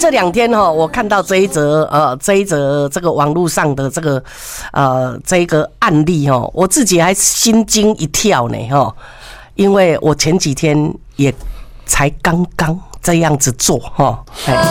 这2天我看到这一则这个网络上的这个这个案例我自己还心惊一跳呢因为我前几天也才刚刚这样子做好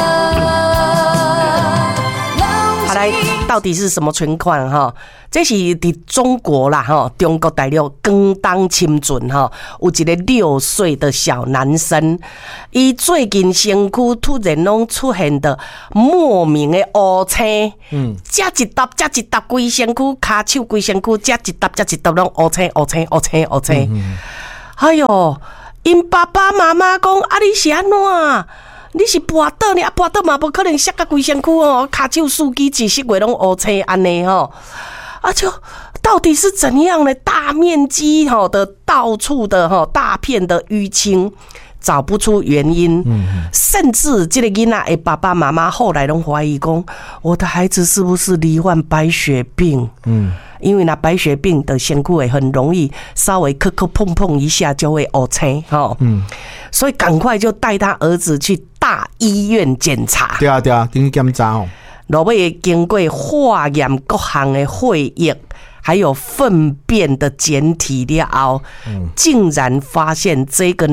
来，到底是什么情况这是在中国啦中国大陆广东深圳有一个6岁的小男生，他最近身躯突然拢出现的莫名的乌青，这一沓规身躯，骹手规身躯，这一沓拢乌青。哎呦，因爸爸妈妈讲你是安怎？你是跋倒呢？跋倒嘛无可能摔到规身躯骹手四肢几十个拢乌青安尼就到底是怎样呢？大面积的到处的大片的淤青，找不出原因，甚至这个囡仔的爸爸妈妈后来都怀疑讲，我的孩子是不是罹患白血病？因为白血病的身躯很容易稍微磕磕碰碰一下就会乌青所以赶快就带他儿子去大医院检查。 对啊，经检查落尾经过化验各项的血液还有粪便的检体了后，竟然发现这个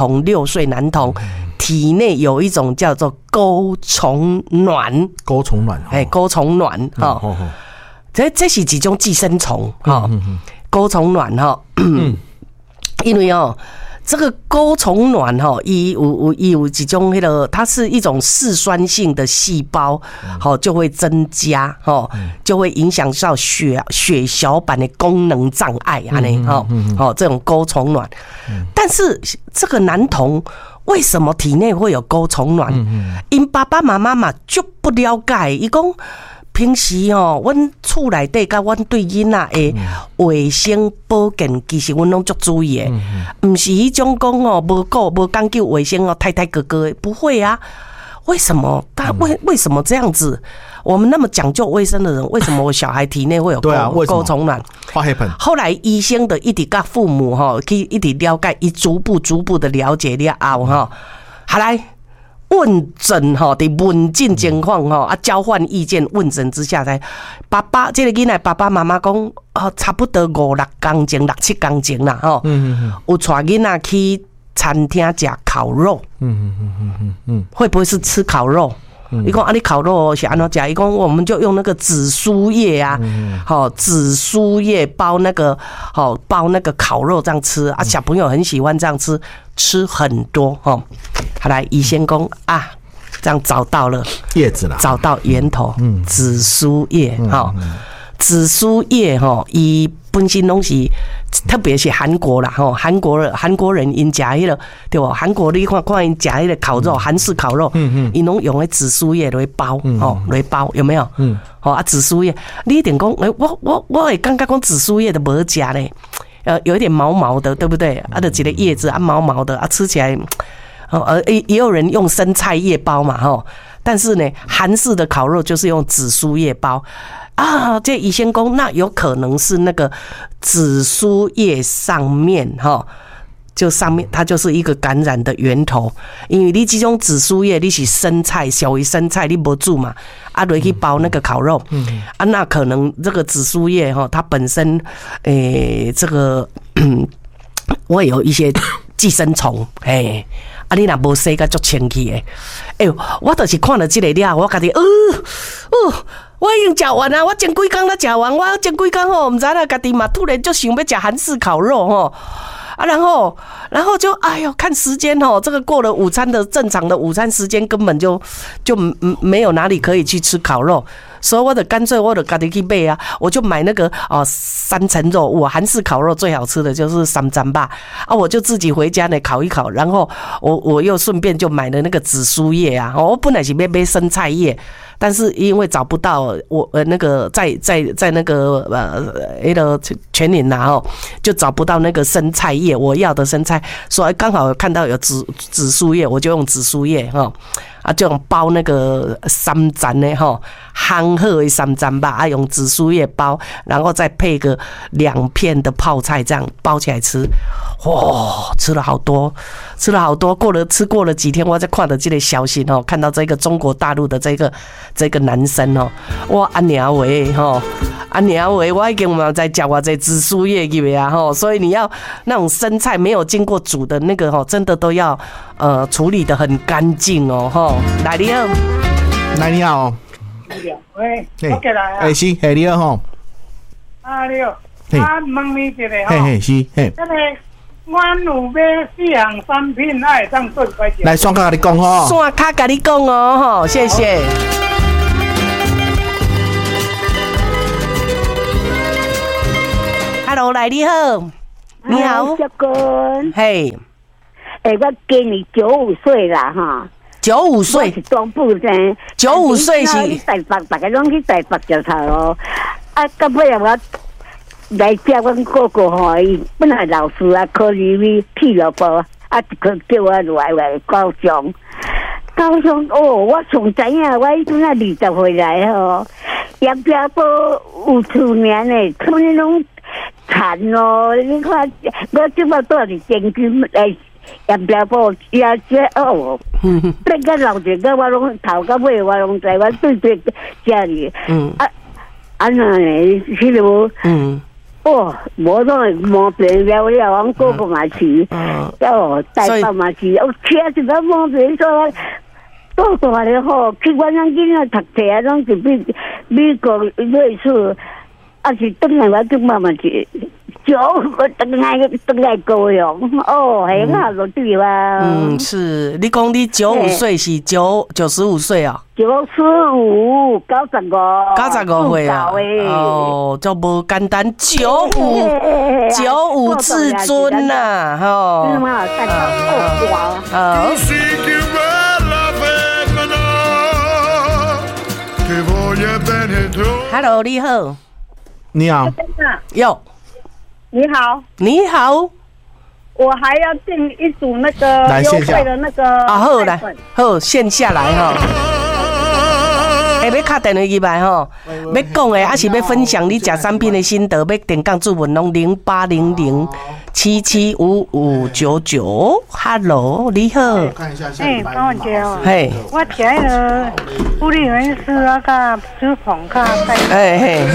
6岁男童体内有一种叫做钩虫卵。钩虫卵这是一种寄生虫钩虫卵因为这个钩虫卵它有一种它是一种嗜酸性的细胞就会增加就会影响到血小板的功能障碍这种钩虫卵。但是这个男童为什么体内会有钩虫卵？因爸爸妈妈嘛就不了解，他说平时阮厝内底甲阮对囡仔的卫生保健，其实阮拢足注意的，不是迄种讲无讲究卫生太哥哥的，不会啊。为什么？为什么这样子？我们那么讲究卫生的人，为什么我小孩体内会有钩虫卵？后来医生的一直甲父母去一直了解，一逐步的了解了后好来。问诊的问诊情况交换意见，问诊之下才这个囡仔爸爸妈妈讲差不多5、6天前、6、7天前啦有带囡仔去餐厅吃烤肉，会不会是吃烤肉？你讲你烤肉是安怎吃？伊讲我们就用那个紫苏叶啊，紫苏叶包那个烤肉这样吃小朋友很喜欢这样吃很多好来，医生讲这样找到了叶子了，找到源头，紫苏叶紫苏叶伊本身拢是，特别是韩国啦韩国人因食迄个对不？韩国你看因食迄个烤肉，韩式烤肉，因拢用迄紫苏叶来包来包有没有？紫苏叶，你一定讲我会感觉讲紫苏叶的无食咧，有一点毛毛的，对不对？就一个叶子毛毛的吃起来，也有人用生菜叶包嘛但是呢，韩式的烤肉就是用紫苏叶包。这医生说那有可能是那个紫苏叶上面就上面它就是一个感染的源头，因为你这种紫苏叶你是生菜，小于生菜你没煮嘛，落去包那个烤肉，那可能这个紫苏叶它本身这个会有一些寄生虫你若无洗甲足清气的，我就是看了这个了，我家己我已经吃完啊！我前几天才吃完，我前几天唔知啦，家己嘛突然就想要吃韩式烤肉然后就看时间这个过了午餐的正常的午餐时间，根本就没有哪里可以去吃烤肉，所以我干脆家己去买我就买那个3层肉，我韩式烤肉最好吃的就是3层吧我就自己回家呢烤一烤，然后我又顺便就买了那个紫苏叶我本来是要买生菜叶。但是因为找不到我那个在那个全联就找不到那个生菜叶，我要的生菜，所以刚好看到有紫苏叶，我就用紫苏叶啊，这种包那个3层的吼，烘好的3层吧，啊，用紫苏叶包，然后再配个2片的泡菜，这样包起来吃。哇，吃了好多，吃了好多。吃过了几天，我才看到这个消息哦，看到这个中国大陆的这个男生哦，哇，阿娘喂吼，阿娘喂，我已经有在吃我这紫苏叶去啊吼，所以你要那种生菜没有经过煮的那个吼，真的都要处理得很干净哦吼。来你好， 来你好， 喂，我过来啊。 是，你好吼。 啊，你好，我问你一个吼， 是， 这个阮有买4项产品，会当做几钱？ 来，双卡跟你讲吼。 双卡跟你讲哦吼，谢谢。Hello， 来你好，你好， 小君， 嘿， 我今年95岁啦哈 ，95岁， 我是中部人 ，95岁是台北，大家拢去台北食头咯。啊，到尾我来接阮哥哥吼，伊本来老师啊，考虑去去了无，啊，叫我来高雄。高雄哦，我从知影，我迄阵啊20岁来吼，杨家埔有厝年诶，厝里拢惨咯。你看，我即摆住伫监区来杨家埔，也这哦，变个老一个我拢头到尾我拢知，我对家里，啊那呢，迄落，哦，无拢会毛病了，阮哥哥嘛是，哦，大伯嘛是，我车一个毛病说。多大了吼？去阮咱囡仔读册啊，拢是美国瑞士，啊是等来我今妈妈是我等来高雄哦，系啊，落地啊。 是，你讲你95岁是95岁哦 ？95，95岁啊。 哦，就无简单，95至尊呐，吼。 是嘛？大家好。 Hello， 你好。 你好。 哟。 你好。 你好。 我还要订一组那个优惠的那个。 啊，好来，好，线下来哈。要打电话入来吼，要讲的还是要分享你食产品的心得，要电讲注文拢0800775599。Hello， 你好。 帮我接哦。 嘿。 我食迄个布利元斯啊，甲舒pom卡。 嘿。